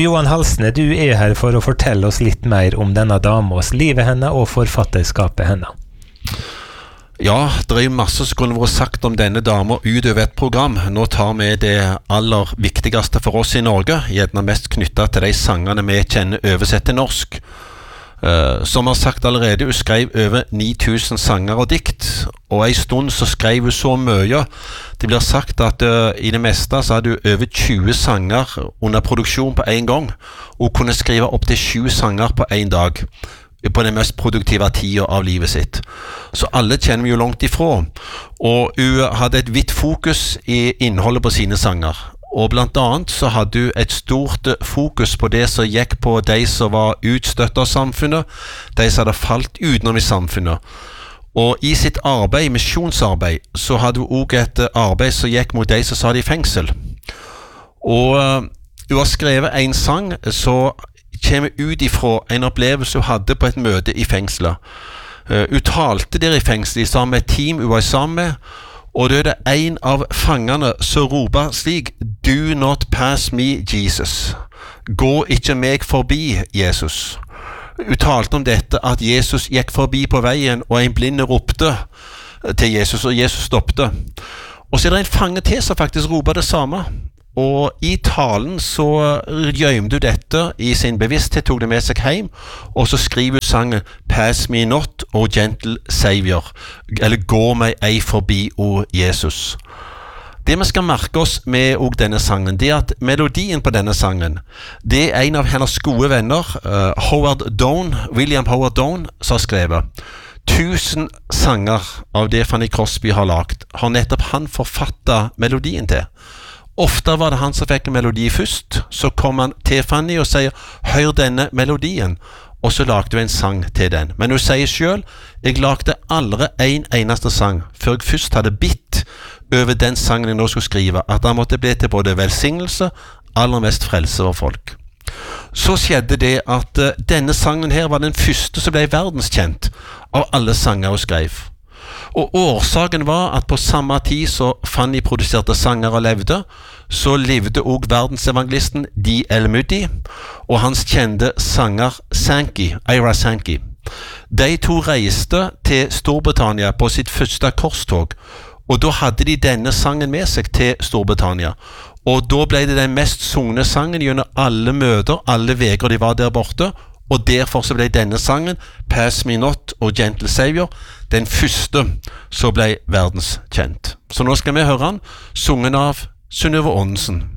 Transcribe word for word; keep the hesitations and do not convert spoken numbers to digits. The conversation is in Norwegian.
Johan Halsne, du er her for å fortelle oss litt mer om denne dame, oss livet henne og forfatterskapet henne. Ja, det er jo masse som kunne vært sagt om denne dame utover et program. Nå tar vi det aller viktigste for oss i Norge, gjerne mest knyttet til de sangene vi kjenner oversett til norsk. Uh, som har sagt allerede, hun skrev over ni tusen sanger og dikt, og en stund så skrev hun så mye. Det blir sagt at uh, i det meste så hadde hun over tjue sanger under produksjon på en gang, og kunne skrive opp til sju sanger på en dag, på den mest produktive tiden av livet sitt. Så alle kjenner vi jo langt ifra, og hun hadde et vidt fokus i innholdet på sine sanger. Og blant annet så hadde hun et stort fokus på det som gikk på de som var utstøtt av samfunnet, de som hadde falt utenom i samfunnet. Og i sitt arbeid, misjonsarbeid, så hadde hun også et arbeid som gikk mot de som satt i fengsel. Og uh, hun har skrevet en sang som kommer ut ifra en opplevelse hun hadde på et møte i fengselet. Uh, hun talte der i fengselet sammen med et team hun var sammen med, og det er det en av fangene som roper slik: Do not pass me, Jesus. Gå ikke meg forbi, Jesus. Hun talte om dette, at Jesus gikk forbi på veien, og en blinde ropte til Jesus, og Jesus stoppte. Og så er det en fange til som faktisk roper det samme. Og i talen så gjømte du dette i sin bevissthet, tok det med seg hjem, og så skriver du sangen Pass me not, O gentle Savior, eller gå meg ei forbi, O Jesus. Det vi skal merke oss med også denne sangen, det er at melodien på denne sangen, det er en av hennes gode venner, uh, Howard Doane, William Howard Doane, som har skrevet. Tusen sanger av det Fanny Crosby har lagt, har nettopp han forfattet melodien til. Ofte var det han som fikk en melodi først, så kom han til Fanny og sier, hør denne melodien, og så lagde hun en sang til den. Men hun sier selv, jeg lagde aldri en eneste sang, før jeg først hadde bitt over den sangen jeg nå skulle skrive, at han måtte bli til både velsignelse, aller mest frelse for folk. Så skjedde det at uh, denne sangen her var den første som ble verdenskjent av alle sanger hun skrev. Og årsaken var at på samme tid så Fanny produserte sanger og levde, så levde også verdensevangelisten D L Moody og hans kjente sanger Sankey, Ira Sankey. De to reiste til Storbritannia på sitt første korstog, og da hadde de denne sangen med seg til Storbritannia. Og da ble det den mest sungne sangen gjennom alle møter, alle veker de var der borte, og derfor så ble denne sangen, Pass Me Not og Gentle Savior, den første som ble verdenskjent. Så nå skal vi høre den, sungen av Synnøve Aanensen.